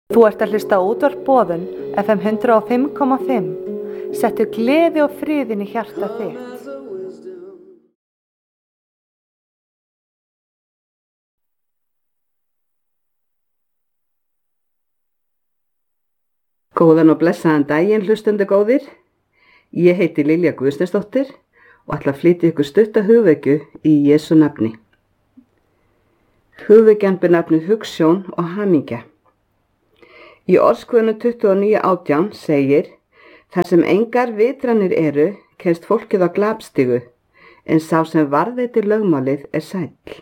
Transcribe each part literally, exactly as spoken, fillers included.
Þú ert að hlusta á útvarp Boðun F M hundrað og fimm komma fimm. Settu gleði og friðinn í hjarta þitt. Góðan og blessaðan daginn, hlustendur góðir. Ég heiti Lilja Guðsteinsdóttir og ætla að flytja ykkur stutta hugvekju í Jesú nafni. Hugvekjan ber nafnið hugsjón og hamingja. Í Orðskvöðnu tuttugu og níu átján segir: þar sem engar vitranir eru, kemst fólkið á glapstigu, en sá sem varðveitir lögmálið er sæll.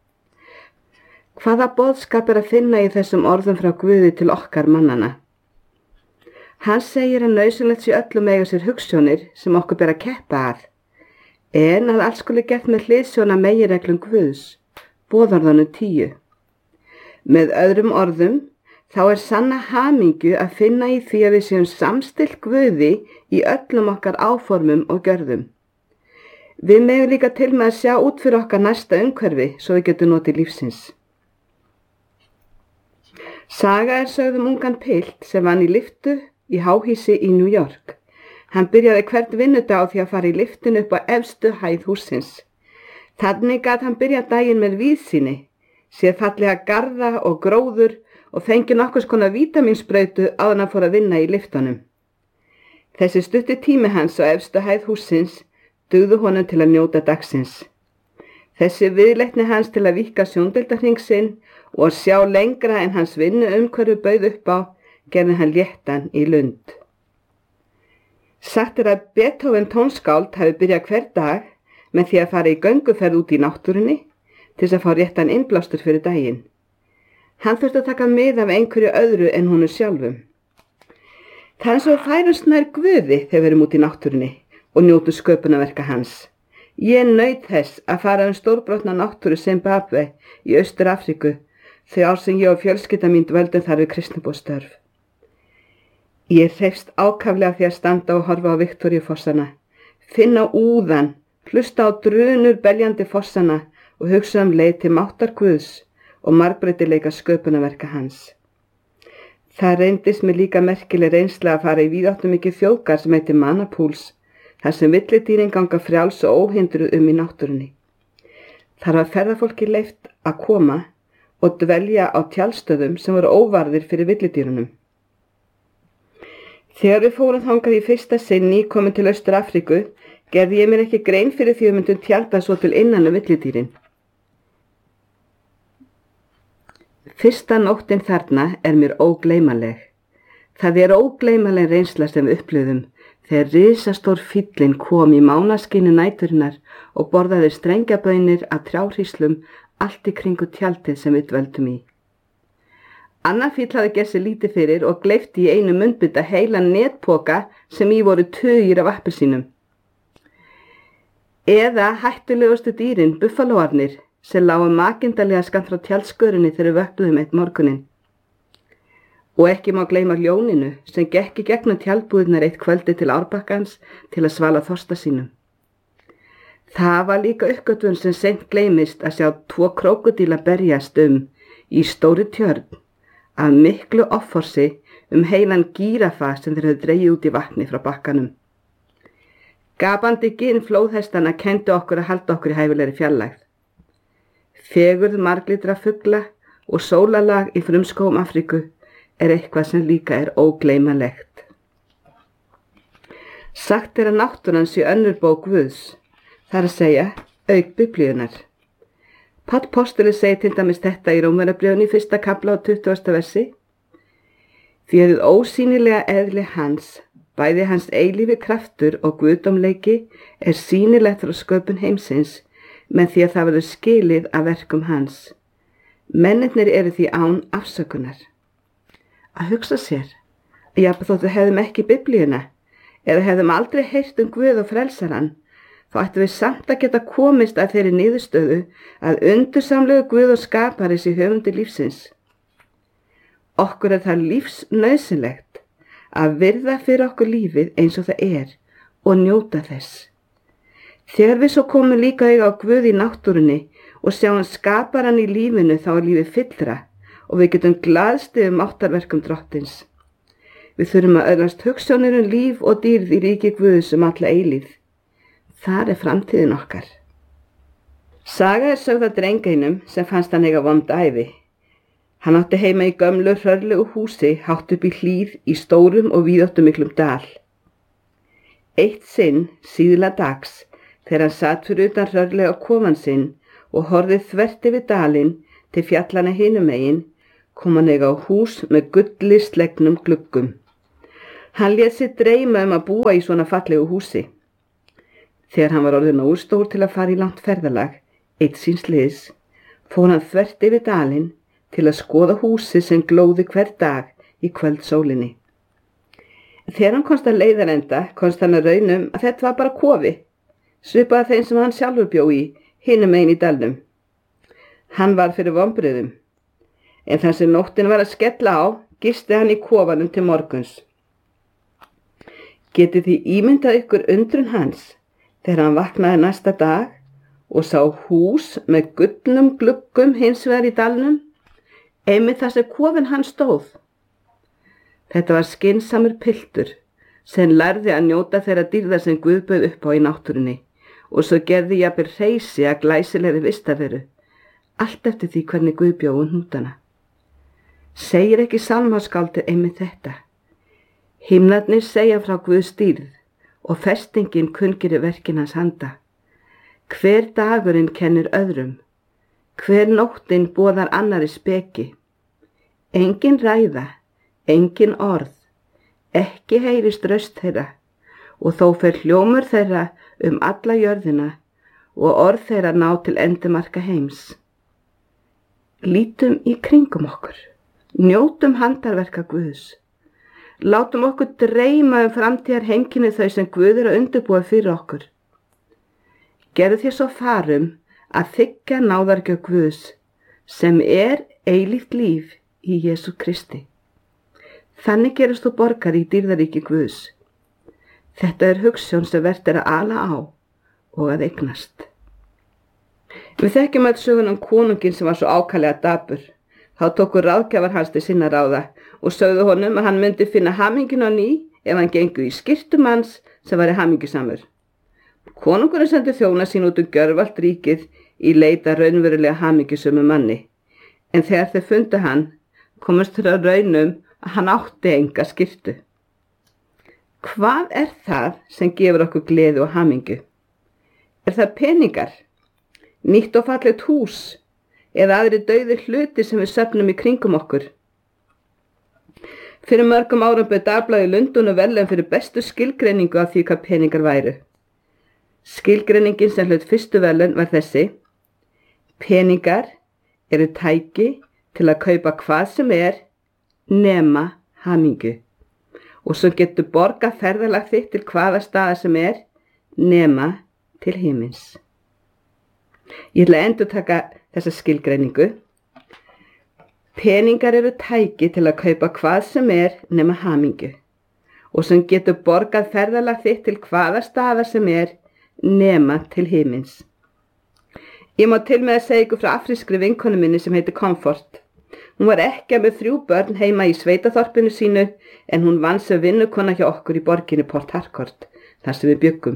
Hvaða boðskap er að finna í þessum orðum frá Guði til okkar mannana? Hann segir að nauðsynlegt sé öllum eiga sér hugsjónir sem okkur ber að keppa að, en að allt skuli gert með hliðsjón af meginreglum Guðs, boðorðunum tíu. Með öðrum orðum, þá er sanna hamingju að finna í því að við séum samstillt Guði í öllum okkar áformum og gjörðum. Við megum líka til með að sjá út fyrir okkar næsta umhverfi svo við getum notið lífsins. Saga er sögð um ungan pilt sem vann í lyftu í háhýsi í New York. Hann byrjaði hvern vinnudag á því að fara í lyftinu upp á efstu hæð hússins. Þannig gat hann byrjað daginn með víðsýni, séð fallega garða og gróður og fengi nokkurs konar vítamínsprautu áður en hann fór að vinna í lyftunum. Þessi stutti tími hans á efstu hæð hússins dugði honum til að njóta dagsins. Þessi viðleitni hans til að víkka sjóndeildarhring sinn og að sjá lengra en hans vinnu umhverfi bauð upp á gerði hann léttan í lund. Sagt er að Beethoven tónskáld hafi byrjað hver dag með því að fara í gönguferð út í náttúrunni til þess að fá réttan innblástur fyrir daginn. Hann þurfti að taka mið af einhverju öðru en honum sjálfum. Það er eins og við færumst nær Guði þegar við erum út í náttúrunni og njótum sköpunarverka hans. Ég naut þess að fara um stórbrotna náttúru Zimbabwe í Austur-Afríku þau ár sem ég og fjölskylda mín dvöldum þar við kristniboðsstörf. Ég hreifst ákaflega því að standa og horfa á Viktoríufossana, finna úðan, hlusta á drunur beljandi fossana og hugsa um leið til máttar Guðs og margbreytileika sköpunarverka hans. Það reyndist mér líka merkileg reynsla að fara í víðáttumikið þjóðgarð sem heitir Manapúls, þar sem villidýrin ganga frjáls og óhindruð um í náttúrunni. Þar var ferðafólki leyft að koma og dvelja á tjaldstöðum sem voru óvarðir fyrir villidýrunum. Þegar við fórum þangað í fyrsta sinni komin til Austur-Afríku, gerði ég mér ekki grein fyrir því við myndum tjalda svo til innan um villidýrin. Fyrsta nóttin þarna er mér ógleymanleg. Það er ógleymanleg reynsla sem við upplifðum þegar risastór fíllinn kom í mánaskini næturinnar og borðaði strengjabönir af trjáhríslum allt í kringu tjaldið sem við dvöldum í. Annar fíll hafði gert sér lítið fyrir og gleypti í einu munnbita heila netpoka sem í voru tugir af appelsínum. Eða hættulegustu dýrin, buffalóarnir, sem lágu makindalega skammt frá tjaldskörinni þegar við vöknuðum eitt morguninn. Og ekki má gleyma ljóninu sem gekk í gegnum tjaldbúðirnar eitt kvöldi til Árbakkans til að svala þorsta sínum. Það var líka uppgötvun sem seint gleymist að sjá tvo krókódíla berjast um í stóri tjörn af miklu offorsi um heilan gíraffa sem þeir höfðu dregið út í vatni frá bakkanum. Gapandi gin flóðhestana kenndi okkur að halda okkur í hæfilegri fjarlægð. Fegurð marglitra fugla og sólalag í frumskógum Afríku er eitthvað sem líka er ógleymanlegt. Sagt er að náttúran sé önnur bók Guðs, það er að segja auk Biblíunnar. Páll postuli segir til dæmis þetta í Rómverjabréfinu í fyrsta kafla á tuttugasta versi: því að ósýnilega eðli hans, bæði hans eilífi kraftur og guðdómleiki er sýnilegt frá sköpun heimsins, með því að það verður skilið af verkum hans. Mennirnir eru því án afsökunar. Að hugsa sér, að jafnvel þótt við hefðum ekki Biblíuna, eða hefðum aldrei heyrt um Guð og frelsarann, þá ættum við samt að geta komist að þeirri niðurstöðu að undursamlegu Guð og skapari sé höfundi lífsins. Okkur er það lífsnauðsynlegt að virða fyrir okkur lífið eins og það er og njóta þess. Þegar við svo komum líka auga á Guð í náttúrunni og sjáum skaparann í lífinu þá er lífið fyllra og við getum glaðst yfir máttarverkum Drottins. Við þurfum að öðlast hugsjónir um líf og dýrð í ríki Guðs um alla eilífð. Þar er framtíðin okkar. Saga er sögð af drengeinum sem fannst hann eiga vond ævi. Hann átti heima í gömlu hrörlegu húsi hátt upp í hlíð í stórum og víðáttumiklum dal. Eitt sinn, síðla dags, þegar hann sat fyrir utan hrörlega kofan sinn og horfði þvert yfir dalinn til fjallana hinum megin, kom hann eiga á hús með gulli slegnum gluggum. Hann lét sig dreyma um að búa í svona fallegu húsi. Þegar hann var orðinn nógu stór til að fara í langt ferðalag, eitt síns liðs, fór hann þvert yfir dalinn til að skoða húsið sem glóði hver dag í kvöldsólinni. Þegar hann komst að leiðarenda, komst hann að raunum að þetta var bara kofi, svipað þeim sem hann sjálfur bjó í, hinum megin í dalnum. Hann var fyrir vonbrigðum, en þar sem nóttin var að skella á, gisti hann í kofanum til morguns. Getið þið ímyndað ykkur undrun hans þegar hann vaknaði næsta dag og sá hús með gullnum gluggum hins vegar í dalnum, einmitt þar sem kofinn hans stóð. Þetta var skynsamur piltur sem lærði að njóta þeirra dýrða sem Guð bauð upp á í náttúrunni og svo gerði jafnvel hreysi að glæsilegri vistaveru, allt eftir því hvernig Guð bjó um hnútana. Segir ekki sálmaskáldið einmitt þetta? Himnarnir segja frá Guðs dýrð og festingin kunngerir verkin hans handa. Hver dagurinn kennir öðrum, hver nóttin boðar annari speki. Engin ræða, engin orð, ekki heyrist röst þeirra og þó fer hljómur þeirra um alla jörðina og orð þeirra ná til endimarka heims. Lítum í kringum okkur, njótum handarverka Guðs. Látum okkur dreyma um framtíðar heimkynni þau sem Guð er að undirbúa fyrir okkur. Gerðu þér svo farum að þiggja náðargjöf Guðs sem er eilíft líf í Jesú Kristi. Þannig gerist þú borgar í dýrðaríki Guðs. Þetta er hugsjón sem vert er að ala á og að eignast. Við þekkjum öll söguna um konunginn sem var svo ákaflega dapur. Þá tóku ráðgjafar hans til sinna ráða og sögðu honum að hann myndi finna hamingjuna á ný ef hann gengur í skyrtum hans sem væri hamingjusamur. Konungurinn sendi þjóna sín út um gjörvallt ríkið í leit að raunverulega hamingjusömu manni. En þegar þeir fundu hann, komust þeir að raunum að hann átti enga skyrtu. Hvað er það sem gefur okkur gleði og hamingju? Er það peningar, nýtt og fallegt hús eða aðri dauðir hluti sem við söfnum í kringum okkur? Fyrir mörgum árum bauð Dagblaðið í Lundúnu verðlaun fyrir bestu skilgreiningu af því hvað peningar væru. Skilgreiningin sem hlaut fyrstu verðlaun var þessi: peningar eru tæki til að kaupa hvað sem er nema hamingju. Og svo getur borgað ferðalag þitt til hvaða staða sem er nema til himins. Ég ætla að endurtaka þessa skilgreiningu. Peningar eru tæki til að kaupa hvað sem er nema hamingju. Og svo getur borgað ferðalag þitt til hvaða staða sem er nema til himins. Ég má til með að segja ykkur frá afrískri vinkonu minni sem heitir Comfort. Hún var ekkja með þrjú börn heima í sveitaþorpinu sínu en hún vann sem vinnukona hjá okkur í borginni Port Harcourt, þar sem við bjuggum.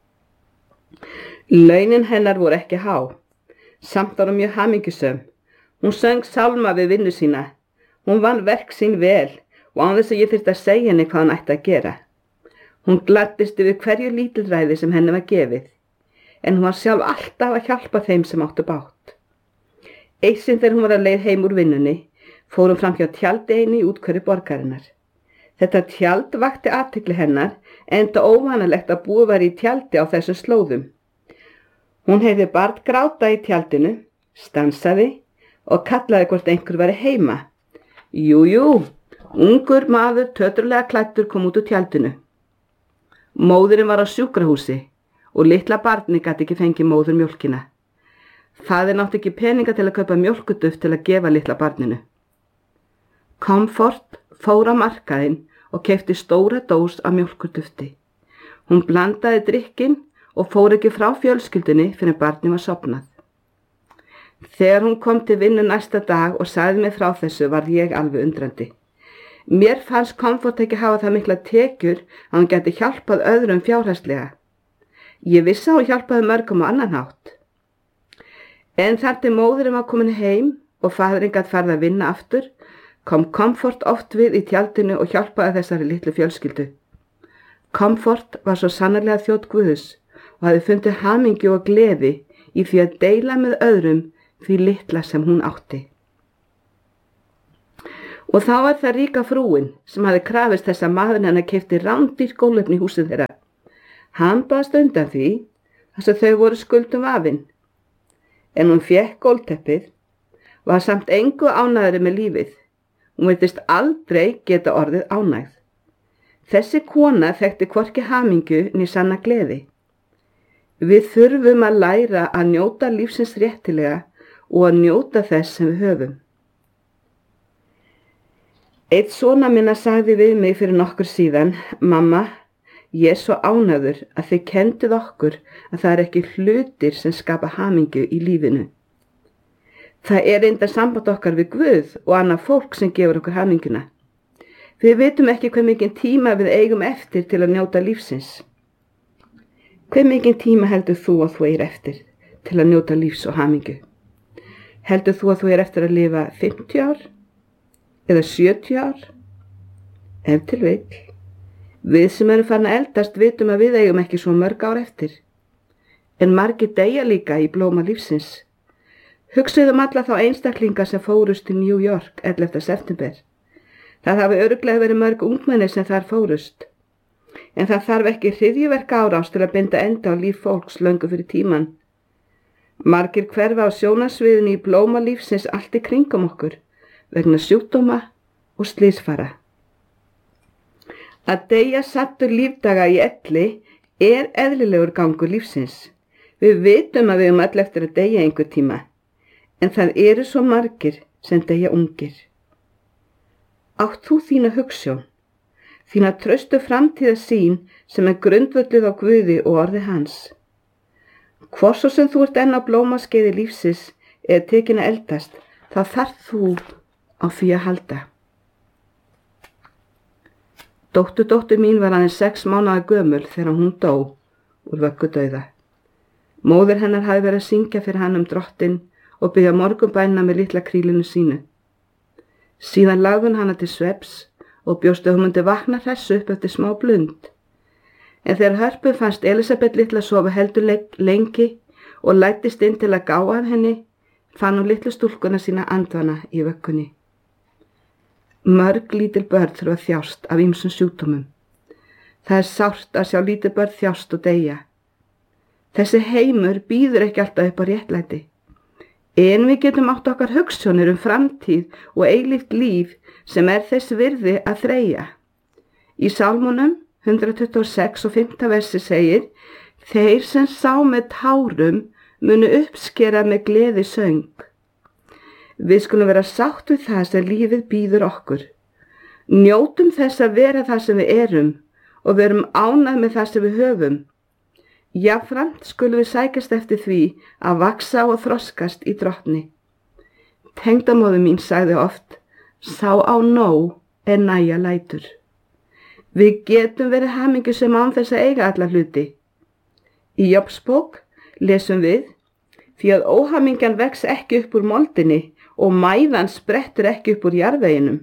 Launin hennar voru ekki há, samt var hún mjög hamingjusöm. Hún söng sálma við vinnu sína. Hún vann verk sín vel og án þess að ég þyrfti að segja henni hvað hún ætti að gera. Hún gladdist yfir hverju lítilræði sem henni var gefið, en hún var sjálf alltaf að hjálpa þeim sem áttu bátt. Eitt sinn þegar hún var að leið heim úr vinnunni, fór hún fram hjá tjaldi einu í úthverfi borgarinnar. Þetta tjald vakti athygli hennar, enda óvanalegt að búið var í tjaldi á þessum slóðum. Hún heyrði barn gráta í tjaldinu, stansaði og kallaði hvort einhver væri heima. Jú, jú, ungur maður töturlega klæddur kom út úr tjaldinu. Móðirinn var á sjúkrahúsi og litla barni gat ekki fengið móður mjólkina. Faðir nátti ekki peninga til að kaupa mjólkuduft til að gefa litla barninu. Comfort fór á markaðinn og keypti stóra dós af mjólkudufti. Hún blandaði drikkinn og fór ekki frá fjölskyldunni fyrir barnið var sofnað. Þegar hún kom til vinnu næsta dag og sagði mér frá þessu var ég alveg undrandi. Mér fannst Comfort ekki hafa það mikla tekjur að hún gæti hjálpað öðrum fjárhagslega. Ég vissi að hún hjálpaði mörgum á annan hátt. En þar til móðurinn var komin heim og faðurinn gat farið að vinna aftur, kom Comfort oft við í tjaldinu og hjálpaði þessari litlu fjölskyldu. Comfort var svo sannarlega þjónn Guðs og hafði fundið hamingju og gleði í því að deila með öðrum því litla sem hún átti. Og þá var það ríka frúin sem hafði krafist þess að maðurinn hennar keypti rándýrt gólfefni í húsið þeirra. Hann baðst undan því þess að þau voru skuldum vafin. En hún fékk gólfteppið, var samt engu ánægðari með lífið. Hún virtist aldrei geta orðið ánægð. Þessi kona þekkti hvorki hamingju né sanna gleði. Við þurfum að læra að njóta lífsins réttilega og að njóta þess sem við höfum. Eitt svona minna sagði við mig fyrir nokkur síðan, mamma, ég er svo ánægður að þið kenduð okkur að það er ekki hlutir sem skapa hamingju í lífinu. Það er enda samband okkar við Guð og annað fólk sem gefur okkur hamingjuna. Við vitum ekki hve mikinn tíma við eigum eftir til að njóta lífsins. Hve mikinn tíma heldur þú að þú eigir eftir til að njóta lífs og hamingju? Heldur þú að þú eigir eftir að lifa fimmtíu ár? Eða sjötíu ár? Ef til vill. Við sem erum farin að eldast vitum að við eigum ekki svo mörg ár eftir. En margir deyja líka í blóma lífsins. Hugsaðum alla þá einstaklinga sem fórust í New York ellefta september. Það hafi örugglega verið mörg ungmenni sem þar fórust. En það þarf ekki hryðjuverk árás til að binda enda á líf fólks löngu fyrir tíman. Margir hverfa á sjónarsviðinu í blóma lífsins allt í kringum okkur, vegna sjúkdóma og slysfara. Að deyja sattur lífdaga í elli er eðlilegur gangur lífsins. Við vitum að við um all eftir að deyja einhver tíma, en það eru svo margir sem deyja ungir. Átt þú þína hugsjón, þína traustu framtíðarsýn sem er grundvölluð á Guði og orði hans. Hvort svo sem þú ert enn á blómaskeiði lífsins eða tekin að eldast, þá þarf þú á því að halda. Dótturdóttir mín var aðeins sex mánaða gömul þegar hún dó úr vöggudauða. Móðir hennar hafði verið að syngja fyrir hann um Drottinn og biðja morgunbænina með litla krílinu sínu. Síðan lagði hún hana til svefns og bjóst að hún myndi vakna hress upp eftir smá blund. En þegar Hörpu fannst Elisabeth litla sofa heldur lengi og læddist inn til að gá að henni, fann hún litlu stúlkuna sína andvana í vöggunni. Mörg lítil börn þurfa að þjást af ýmsum sjúkdómum. Það er sárt að sjá lítil börn þjást og deyja. Þessi heimur býður ekki alltaf upp á réttlæti. En við getum átt okkar hugsjónir um framtíð og eilíft líf sem er þess virði að þreyja. Í Sálmunum hundrað tuttugu og sex og fimmta versi segir: Þeir sem sá með tárum munu uppskera með gleði söng. Við skulum vera sátt við það sem lífið býður okkur. Njótum þess að vera það sem við erum og verum ánægð með það sem við höfum. Jafnframt skulum við sækjast eftir því að vaksa og þroskast í Drottni. Tengdamóðir mín sagði oft: Sá á nóg er nægja lætur. Við getum verið hamingjusöm án þess að eiga alla hluti. Í Jóbsbók lesum við: Því að óhamingjan vex ekki upp úr moldinni og mæðan sprettur ekki upp úr jarðveginum.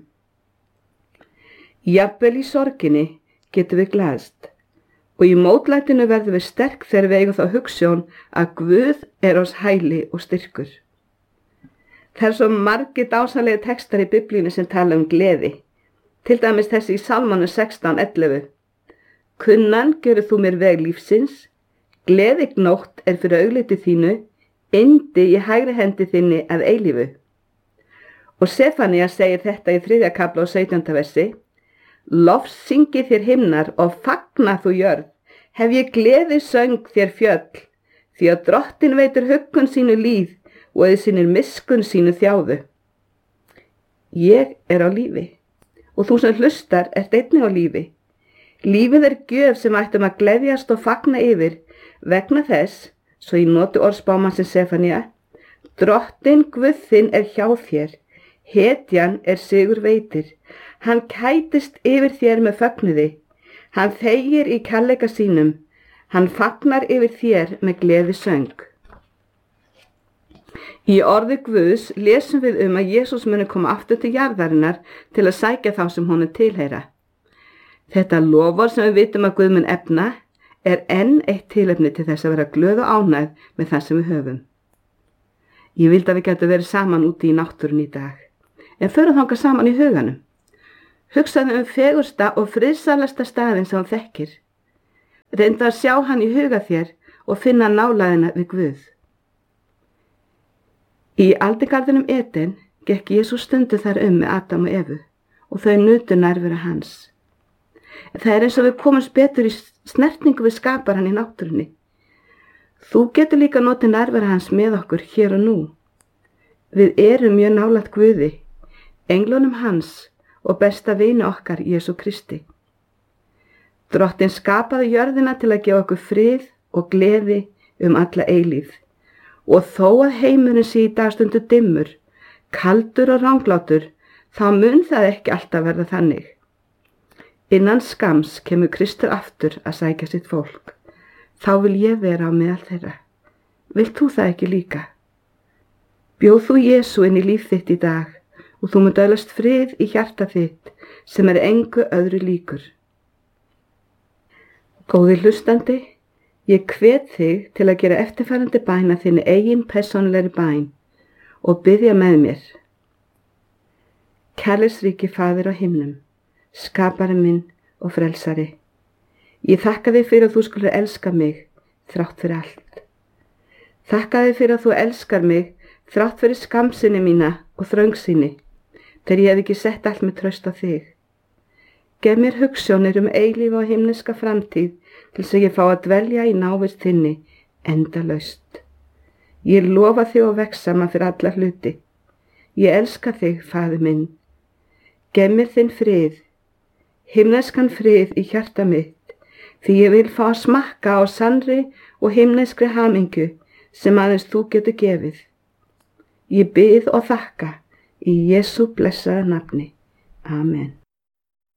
Jafnvel í sorginni getum við glaðst og í mótlætinu verðum við sterk þegar við eigum þá hugsjón að Guð er oss hæli og styrkur. Það er svo margir dásamlega textar í Biblíunni sem tala um gleði. Til dæmis þessi í Sálmanum sextán ellefu. Kunnan gerur þú mér veg lífsins, gleðignótt er fyrir augliti þínu, yndi í hægri hendi þinni að eilífu. Og Sefanía segir þetta í þriðja kafla og sautjánda versi: Lofs syngi þér himnar og fagna þú jörð, hef ég gleði söng þér fjöll, því að Drottinn veitir huggun sínu líð og eða sínir miskun sínu þjáðu. Ég er á lífi og þú sem hlustar ert einnig á lífi. Lífið er gjöf sem ættum að gleðjast og fagna yfir vegna þess, svo ég noti orðspámannsins Sefanía, Drottinn Guð þinn er hjá þér, hetjan er sigur veitir. Hann kætist yfir þér með fögnuði, hann þegir í kærleika sínum, hann fagnar yfir þér með gleði söng. Í orði Guðs lesum við um að Jesús muni koma aftur til jarðarinnar til að sækja þá sem honum tilheyra. Þetta lofar sem við vitum að Guð mun efna er enn eitt tilefni til þess að vera glöð og ánægð með það sem við höfum. Ég vildi að við getum verið saman úti í náttúrun í dag, en förum þangað saman í huganum. Hugsaðu um fegursta og friðsælasta staðinn sem hann þekkir. Reyndu að sjá hann í huga þér og finna nálægðina við Guð. Í aldingarðinum Eden gekk Jesús stundu þar um með Adam og Evu og þau nutu nærveru hans. Það er eins og við komumst betur í snertingu við skaparann í náttúrunni. Þú getur líka notið nærveru hans með okkur hér og nú. Við erum mjög nálægt Guði, englunum hans og besta vini okkar Jesú Kristi. Drottinn skapaði jörðina til að gefa okkur frið og gleði um alla eilífð. Og þó að heimurinn sé í dagstundu dimmur, kaldur og ranglátur, þá mun það ekki alltaf verða þannig. Innan skams kemur Kristur aftur að sækja sitt fólk. Þá vil ég vera á meðal þeirra. Vilt þú það ekki líka? Bjóð þú Jesú inn í líf þitt í dag og þú munt öðlast frið í hjarta þitt sem er engu öðru líkur. Góði hlustandi, ég hvet þig til að gera eftirfarandi bæn að þinni eigin persónulegri bæn og biðja með mér. Kærleiksríki Faðir á himnum, skapari minn og frelsari. Ég þakka þig fyrir að þú skulur elska mig þrátt fyrir allt. Þakka þig fyrir að þú elskar mig þrátt fyrir skamsinni mína og þröngsýni, þegar ég hef ekki sett allt með traust á þig. Gef mér hugsjónir um eilífa og himneska framtíð til þess að ég fá að dvelja í návist þinni endalaust. Ég lofa þig og vexa maður fyrir alla hluti. Ég elska þig, Faðir minn. Gef mér þinn frið, himneskan frið í hjarta mitt, því ég vil fá að smakka á sannri og himneskri hamingju sem aðeins þú getur gefið. Ég bið og þakka í Jesú blessaða nafni. Amen.